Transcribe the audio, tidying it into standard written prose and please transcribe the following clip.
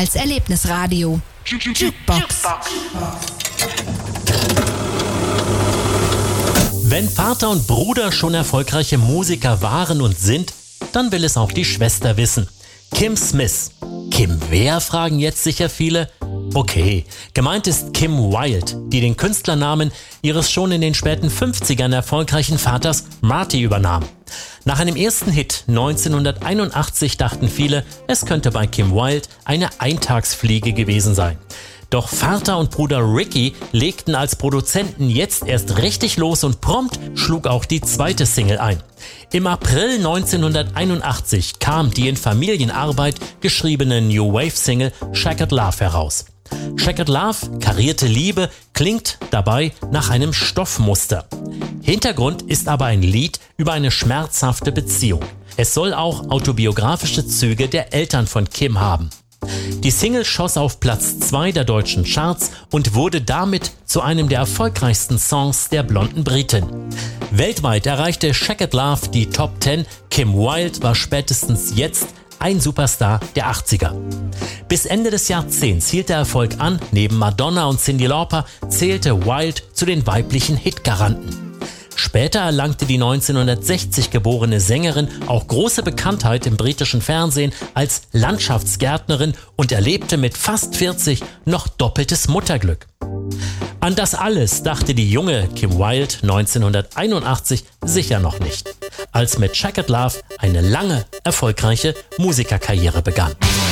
als Erlebnisradio. Jukebox. Wenn Vater und Bruder schon erfolgreiche Musiker waren und sind, dann will es auch die Schwester wissen. Kim Smith. Kim wer, fragen jetzt sicher viele. Okay, gemeint ist Kim Wilde, die den Künstlernamen ihres schon in den späten 50ern erfolgreichen Vaters Marty übernahm. Nach einem ersten Hit 1981 dachten viele, es könnte bei Kim Wilde eine Eintagsfliege gewesen sein. Doch Vater und Bruder Ricky legten als Produzenten jetzt erst richtig los und prompt schlug auch die zweite Single ein. Im April 1981 kam die in Familienarbeit geschriebene New Wave Single Shackered Love heraus. Shackered Love, karierte Liebe, klingt dabei nach einem Stoffmuster. Hintergrund ist aber ein Lied über eine schmerzhafte Beziehung. Es soll auch autobiografische Züge der Eltern von Kim haben. Die Single schoss auf Platz 2 der deutschen Charts und wurde damit zu einem der erfolgreichsten Songs der blonden Britin. Weltweit erreichte Shackered Love die Top 10. Kim Wilde war spätestens jetzt ein Superstar der 80er. Bis Ende des Jahrzehnts hielt der Erfolg an. Neben Madonna und Cyndi Lauper zählte Wilde zu den weiblichen Hitgaranten. Später erlangte die 1960 geborene Sängerin auch große Bekanntheit im britischen Fernsehen als Landschaftsgärtnerin und erlebte mit fast 40 noch doppeltes Mutterglück. An das alles dachte die junge Kim Wilde 1981 sicher noch nicht, als mit Shackered Love eine lange, erfolgreiche Musikerkarriere begann.